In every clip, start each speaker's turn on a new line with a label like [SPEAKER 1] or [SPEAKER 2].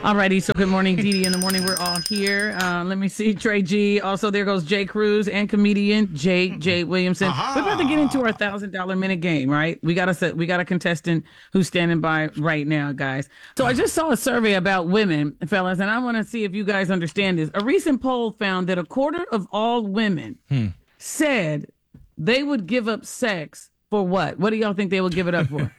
[SPEAKER 1] Alrighty, so good morning, Dee Dee in the morning. We're all here. Let me see, Trey G. Also, there goes Jay Cruz and comedian J. Williamson. We're about to get into our $1,000 minute game, right? We got a contestant who's standing by right now, guys. So I just saw a survey about women, fellas, and I want to see if you guys understand this. A recent poll found that a quarter of all women said they would give up sex for what? What do y'all think they would give it up for?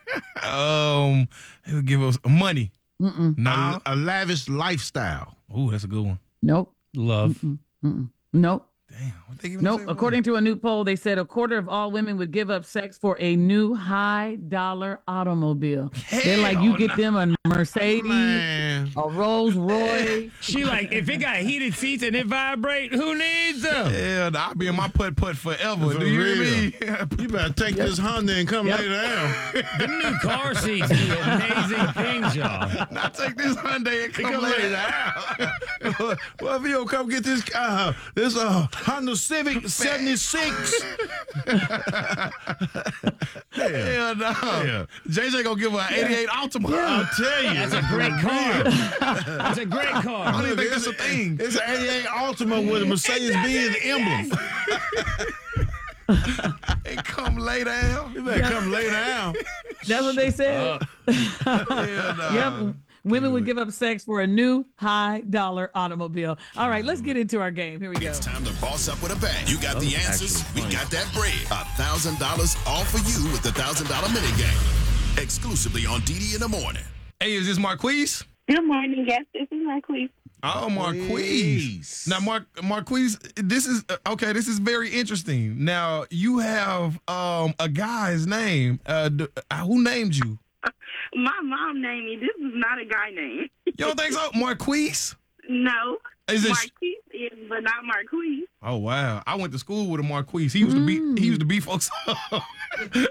[SPEAKER 2] They would give us money.
[SPEAKER 3] No, a lavish lifestyle.
[SPEAKER 2] Ooh, that's a good one.
[SPEAKER 1] Nope.
[SPEAKER 4] Love.
[SPEAKER 1] Nope.
[SPEAKER 2] Damn. What they giving
[SPEAKER 1] Nope.
[SPEAKER 2] us?
[SPEAKER 1] According to a new poll, they said a quarter of all women would give up sex for a new high-dollar automobile. They're like, you get them a Mercedes,
[SPEAKER 3] Man.
[SPEAKER 1] a Rolls Royce.
[SPEAKER 4] She like, if it got heated seats and it vibrate, who needs them?
[SPEAKER 2] Yeah, I'll be in my putt-putt forever.
[SPEAKER 3] For
[SPEAKER 2] Do you hear me?
[SPEAKER 3] You better take this Honda and come lay down.
[SPEAKER 4] The new car seats do amazing things, y'all.
[SPEAKER 2] Now take this Hyundai and come lay down.
[SPEAKER 3] Well, if you don't come get this Honda Civic 76.
[SPEAKER 2] Hell no.
[SPEAKER 3] Yeah.
[SPEAKER 2] JJ gonna give her an 88 Altima.
[SPEAKER 3] I'll tell you.
[SPEAKER 4] That's a great car. That's a great
[SPEAKER 2] I
[SPEAKER 4] car.
[SPEAKER 2] don't even think that's a thing.
[SPEAKER 3] It's an 88 Altima with a Mercedes-Benz emblem.
[SPEAKER 2] Hey, come lay down.
[SPEAKER 3] You better come lay down.
[SPEAKER 1] That's what they said.
[SPEAKER 2] Hell no.
[SPEAKER 1] Yep. Women would give up sex for a new high-dollar automobile. All right, let's get into our game. Here we go.
[SPEAKER 5] It's time to boss up with a bang. You got the answers. We got that bread. $1,000 all for you with the $1,000 minute game. Exclusively on DD in the morning.
[SPEAKER 2] Hey, is this Marquise?
[SPEAKER 6] Good morning. Yes, this is Marquise.
[SPEAKER 2] Oh, Marquise. Now, Marquise, this is okay. This is very interesting. Now, you have a guy's name. Who named you?
[SPEAKER 6] My mom named me. This is not a guy name.
[SPEAKER 2] You don't think so, Marquise?
[SPEAKER 6] No.
[SPEAKER 2] Is it?
[SPEAKER 6] Marquise is, but not Marquise.
[SPEAKER 2] Oh wow! I went to school with a Marquise. He used to be. He used to beat folks up.
[SPEAKER 4] He's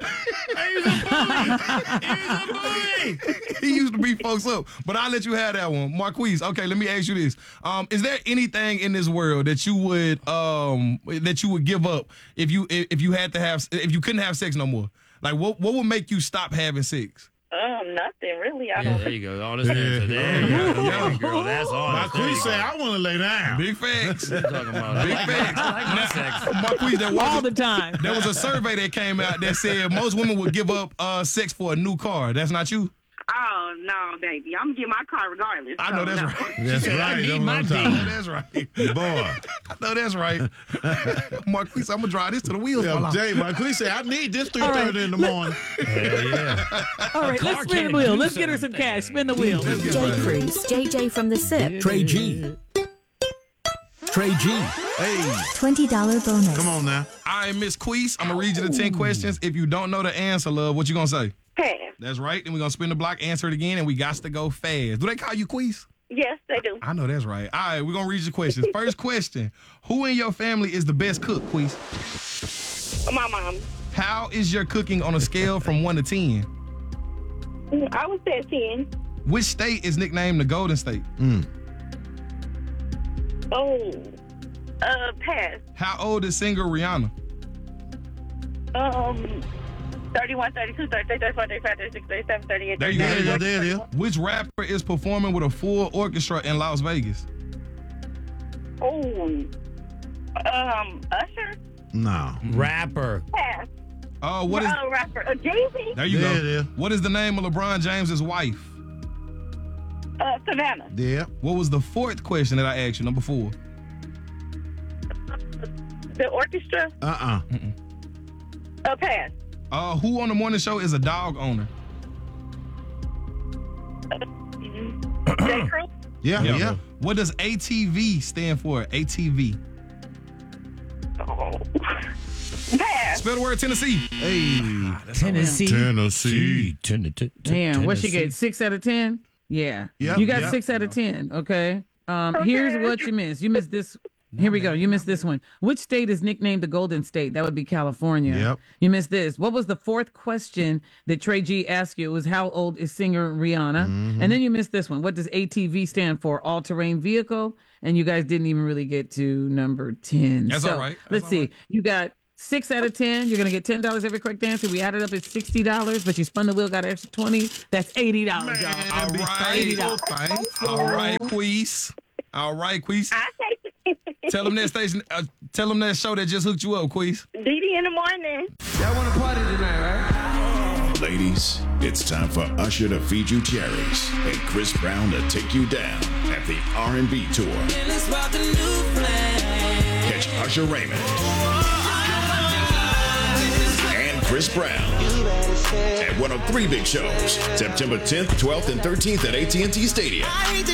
[SPEAKER 4] a bully.
[SPEAKER 2] He used to beat folks up. But I'll let you have that one, Marquise. Okay, let me ask you this: is there anything in this world that you would give up if you couldn't have sex no more? Like what would make you stop having sex?
[SPEAKER 6] Nothing really. I
[SPEAKER 4] Yeah,
[SPEAKER 6] don't.
[SPEAKER 4] there you go. Honest answer. There you go. There you go. That's honest.
[SPEAKER 3] Marquise said, I want to lay down.
[SPEAKER 2] Big facts.
[SPEAKER 4] Talking about
[SPEAKER 2] Big facts.
[SPEAKER 4] I like my sex.
[SPEAKER 2] Marquise,
[SPEAKER 1] All the time.
[SPEAKER 2] there was a survey that came out that said most women would give up sex for a new car. That's not you?
[SPEAKER 6] Oh no, baby. I'm gonna get my car regardless.
[SPEAKER 2] I know
[SPEAKER 6] so
[SPEAKER 2] that's
[SPEAKER 6] no.
[SPEAKER 2] right.
[SPEAKER 3] That's
[SPEAKER 4] I
[SPEAKER 3] right.
[SPEAKER 4] need
[SPEAKER 3] That's
[SPEAKER 4] my
[SPEAKER 3] what I'm
[SPEAKER 2] I know
[SPEAKER 3] talking
[SPEAKER 2] that's right.
[SPEAKER 3] about. Boy.
[SPEAKER 2] I know that's right. Marquise, I'm going to drive this to the wheels.
[SPEAKER 3] Yeah,
[SPEAKER 2] fall
[SPEAKER 3] I'm
[SPEAKER 2] off.
[SPEAKER 3] telling you, Marquise said, I need this 3:30
[SPEAKER 1] right.
[SPEAKER 3] in the morning.
[SPEAKER 4] Hell yeah.
[SPEAKER 1] All right, let's spin the wheel. Let's get her some cash. Spin the wheel.
[SPEAKER 7] Jay Cruz, JJ from the SIP,
[SPEAKER 8] Trey G. Trey G.
[SPEAKER 3] Hey,
[SPEAKER 7] $20 bonus.
[SPEAKER 3] come on now.
[SPEAKER 2] All right, Miss Queese, I'm going to read you the 10 questions. If you don't know the answer, love, what you going to say?
[SPEAKER 6] Pass.
[SPEAKER 2] That's right. Then we're going to spin the block, answer it again, and we got to go fast. Do they call you Queese?
[SPEAKER 6] Yes, they do.
[SPEAKER 2] I know that's right. All right, we're going to read your questions. First question. Who in your family is the best cook, Queese?
[SPEAKER 6] My mom.
[SPEAKER 2] How is your cooking on a scale from 1 to 10?
[SPEAKER 6] I would say 10.
[SPEAKER 2] Which state is nicknamed the Golden State?
[SPEAKER 6] Oh. Pass.
[SPEAKER 2] How old is singer Rihanna?
[SPEAKER 6] 31, 32, 33, 34, 35, 36, 37, 38.
[SPEAKER 2] There you go.
[SPEAKER 6] 39,
[SPEAKER 3] There it is.
[SPEAKER 2] Which rapper is performing with a full orchestra in Las Vegas?
[SPEAKER 6] Oh. Usher.
[SPEAKER 3] No.
[SPEAKER 4] Rapper.
[SPEAKER 6] Pass.
[SPEAKER 2] What is?
[SPEAKER 6] Rapper. Jay-Z.
[SPEAKER 2] There you
[SPEAKER 3] There
[SPEAKER 2] go.
[SPEAKER 3] it is.
[SPEAKER 2] What is the name of LeBron James's wife?
[SPEAKER 6] Savannah.
[SPEAKER 3] Yeah.
[SPEAKER 2] What was the fourth question that I asked you? Number 4.
[SPEAKER 6] The orchestra. Pass.
[SPEAKER 2] Who on the morning show is a dog owner?
[SPEAKER 6] Jay Cruz.
[SPEAKER 3] Yeah.
[SPEAKER 2] What does ATV stand for? ATV.
[SPEAKER 6] Oh. Pass.
[SPEAKER 2] Spell the word Tennessee.
[SPEAKER 3] Hey.
[SPEAKER 4] Tennessee.
[SPEAKER 3] Tennessee.
[SPEAKER 1] Damn, what she get? 6 out of 10? Yeah.
[SPEAKER 3] Yep,
[SPEAKER 1] You got
[SPEAKER 3] yep.
[SPEAKER 1] 6 out of 10. Okay. Here's what you missed. You missed this. Here we go. You missed this one. Which state is nicknamed the Golden State? That would be California.
[SPEAKER 3] Yep.
[SPEAKER 1] You missed this. What was the fourth question that Trey G asked you? It was how old is singer Rihanna? And then you missed this one. What does ATV stand for? All-terrain vehicle. And you guys didn't even really get to number 10.
[SPEAKER 2] That's
[SPEAKER 1] So,
[SPEAKER 2] all right.
[SPEAKER 1] Let's see. You got 6 out of 10. You're going to get $10 every correct answer. We added up at $60, but you spun the wheel, got an extra 20. That's $80, y'all.
[SPEAKER 2] All right.
[SPEAKER 1] $80.
[SPEAKER 2] All right, Queese. All right, Queese.
[SPEAKER 6] I take
[SPEAKER 2] Tell them that station. Tell them that show that just hooked you up, Queese.
[SPEAKER 6] Didi in the morning.
[SPEAKER 8] Y'all want to party tonight, right?
[SPEAKER 5] Ladies, it's time for Usher to feed you cherries and Chris Brown to take you down at the R&B tour. Catch Usher Raymond and Chris Brown at one of 3 big shows, September 10th, 12th, and 13th at AT&T Stadium.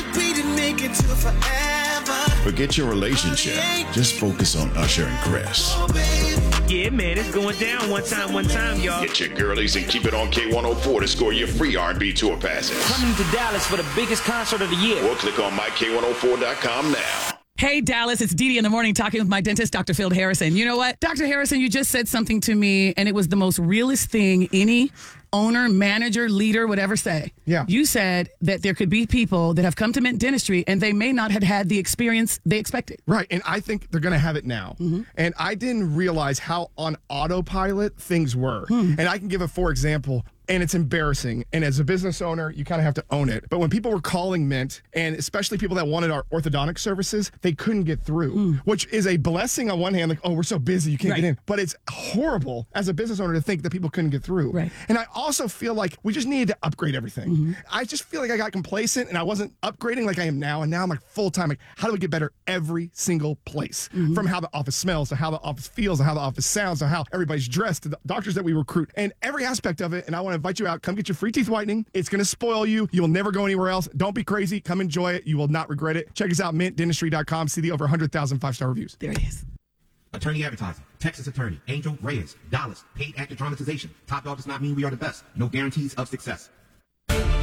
[SPEAKER 5] Forget your relationship. Just focus on Usher and Chris.
[SPEAKER 4] Yeah, man, it's going down one time, y'all.
[SPEAKER 5] Get your girlies and keep it on K104 to score your free R&B tour passes.
[SPEAKER 9] Coming to Dallas for the biggest concert of the year.
[SPEAKER 5] Or click on myK104.com now.
[SPEAKER 1] Hey, Dallas, it's Didi in the morning talking with my dentist, Dr. Phil Harrison. You know what? Dr. Harrison, you just said something to me, and it was the most realest thing any owner, manager, leader would ever say.
[SPEAKER 10] Yeah.
[SPEAKER 1] You said that there could be people that have come to Mint Dentistry, and they may not have had the experience they expected.
[SPEAKER 10] Right, and I think they're going to have it now. And I didn't realize how on autopilot things were. And I can give a for example. And it's embarrassing. And as a business owner, you kind of have to own it. But when people were calling Mint, and especially people that wanted our orthodontic services, they couldn't get through, which is a blessing on one hand, like, oh, we're so busy, you can't get in. But it's horrible as a business owner to think that people couldn't get through.
[SPEAKER 1] Right.
[SPEAKER 10] And I also feel like we just needed to upgrade everything. I just feel like I got complacent and I wasn't upgrading like I am now. And now I'm like full time, like, how do we get better every single place? From how the office smells to how the office feels to how the office sounds to how everybody's dressed to the doctors that we recruit and every aspect of it. And I want to invite you out. Come get your free teeth whitening. It's going to spoil you. You will never go anywhere else. Don't be crazy. Come enjoy it. You will not regret it. Check us out, mintdentistry.com. See the over 100,000 5-star reviews.
[SPEAKER 1] There it is.
[SPEAKER 11] Attorney advertising. Texas attorney. Angel Reyes. Dallas. Paid actor dramatization. Top dog does not mean we are the best. No guarantees of success.